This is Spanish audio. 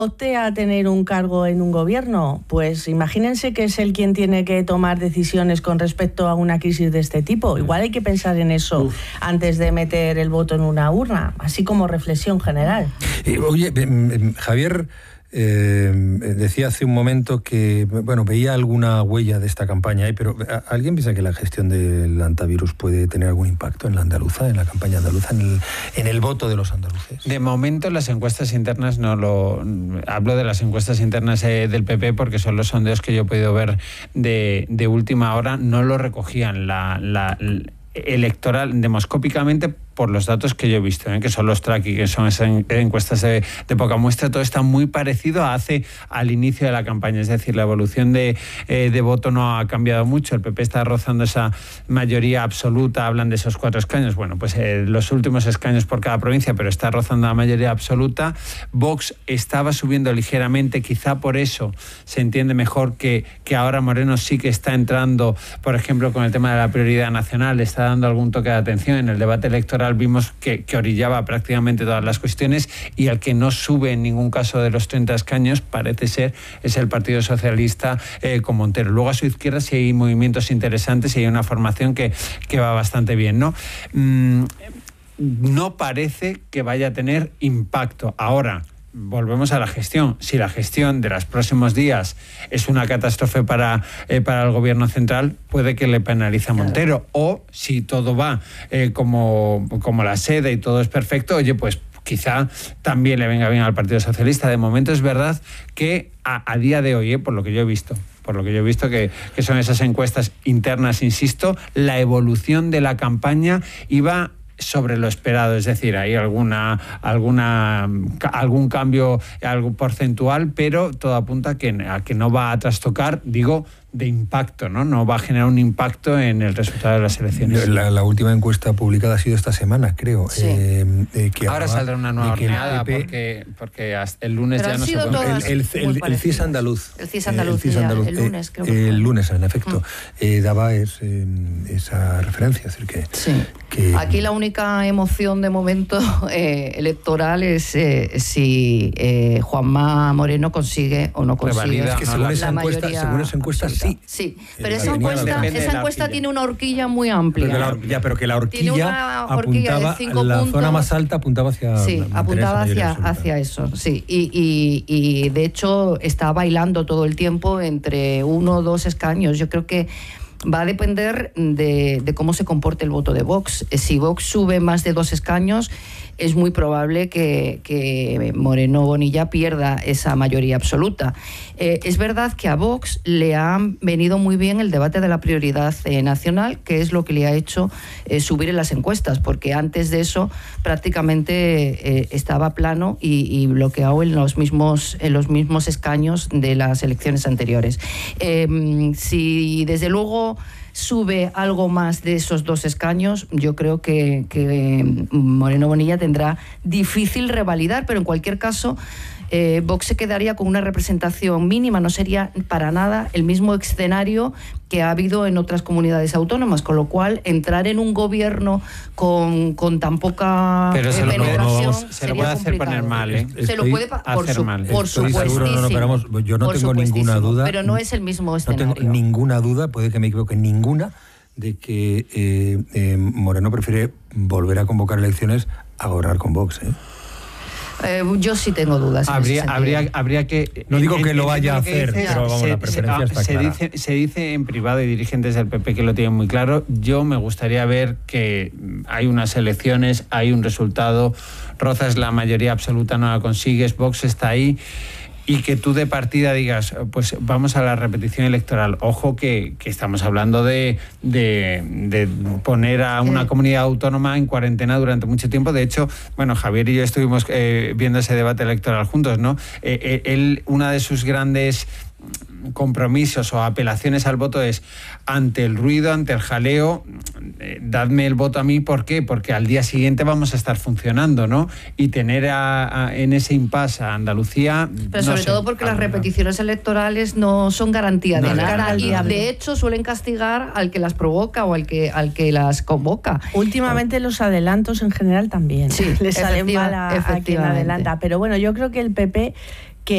opte a tener un cargo en un gobierno, pues imagínense que es él quien tiene que tomar decisiones con respecto a una crisis de este tipo. Igual hay que pensar en eso antes de meter el voto en una urna, así como reflexión general. Oye, Javier decía hace un momento que veía alguna huella de esta campaña, pero ¿alguien piensa que la gestión del antivirus puede tener algún impacto en la andaluza, en la campaña andaluza, en el voto de los andaluces? De momento las encuestas internas hablo de las encuestas internas del PP porque son los sondeos que yo he podido ver de última hora, no lo recogían la electoral demoscópicamente por los datos que yo he visto, que son los tracking, que son esas encuestas de poca muestra. Todo está muy parecido al inicio de la campaña, es decir, la evolución de voto no ha cambiado mucho. El PP está rozando esa mayoría absoluta, hablan de esos 4 escaños, los últimos escaños por cada provincia, pero está rozando la mayoría absoluta. Vox estaba subiendo ligeramente, quizá por eso se entiende mejor que ahora Moreno sí que está entrando, por ejemplo, con el tema de la prioridad nacional, está dando algún toque de atención. En el debate electoral vimos que orillaba prácticamente todas las cuestiones, y el que no sube en ningún caso de los 30 escaños parece ser es el Partido Socialista con Montero. Luego a su izquierda sí hay movimientos interesantes y hay una formación que va bastante bien, ¿no? No parece que vaya a tener impacto. Ahora, volvemos a la gestión. Si la gestión de los próximos días es una catástrofe para el gobierno central, puede que le penalice a Montero. O si todo va como la seda y todo es perfecto, pues quizá también le venga bien al Partido Socialista. De momento es verdad que a día de hoy, por lo que yo he visto, que son esas encuestas internas, insisto, la evolución de la campaña iba sobre lo esperado, es decir, hay algún cambio, algo porcentual, pero todo apunta a que no va a trastocar, de impacto, ¿no? Va a generar un impacto en el resultado de las elecciones. La última encuesta publicada ha sido esta semana, creo. Sí. Que ahora saldrá una nueva horneada porque hasta el lunes pero ya no se puede. El CIS andaluz. El CIS andaluz, el lunes, creo que el lunes, en efecto, daba esa referencia. Es decir, que aquí la única emoción de momento electoral es si Juanma Moreno consigue o no consigue. Es que según esa encuesta, sí, pero esa encuesta tiene una horquilla muy amplia. Pero que la horquilla apuntaba, la zona más alta apuntaba hacia... Sí, apuntaba hacia eso, sí. Y de hecho está bailando todo el tiempo entre 1 o 2 escaños. Yo creo que va a depender de cómo se comporte el voto de Vox. Si Vox sube más de 2 escaños, es muy probable que Moreno Bonilla pierda esa mayoría absoluta. Es verdad que a Vox le ha venido muy bien el debate de la prioridad nacional, que es lo que le ha hecho subir en las encuestas, porque antes de eso prácticamente estaba plano y bloqueado en los mismos escaños de las elecciones anteriores. Si desde luego sube algo más de esos 2 escaños, yo creo que Moreno Bonilla tendrá difícil revalidar, pero en cualquier caso Vox se quedaría con una representación mínima, no sería para nada el mismo escenario que ha habido en otras comunidades autónomas, con lo cual entrar en un gobierno con tan poca penetración se lo puede hacer poner mal, se lo puede hacer mal. Por supuestísimo. Yo no tengo ninguna duda, pero no es el mismo escenario. No tengo ninguna duda, puede que me equivoque, ninguna, de que Moreno prefiere volver a convocar elecciones a gobernar con Vox, yo sí tengo dudas. Habría que... No digo que lo vaya a hacer, pero vamos, la preferencia está clara. Se dice en privado, y dirigentes del PP que lo tienen muy claro, yo me gustaría ver que hay unas elecciones, hay un resultado, rozas la mayoría absoluta, no la consigues, Vox está ahí, y que tú de partida digas, pues vamos a la repetición electoral. Ojo que estamos hablando de poner a una comunidad autónoma en cuarentena durante mucho tiempo. De hecho, Javier y yo estuvimos viendo ese debate electoral juntos, ¿no? Una de sus grandes compromisos o apelaciones al voto es: ante el ruido, ante el jaleo, dadme el voto a mí. ¿Por qué? Porque al día siguiente vamos a estar funcionando, ¿no? Y tener en ese impasse a Andalucía... Pero sobre todo porque las repeticiones electorales no son garantía de nada. Y de hecho suelen castigar al que las provoca o al que las convoca. Últimamente los adelantos en general también. Sí, les salen mal a quien adelanta. Pero bueno, yo creo que el PP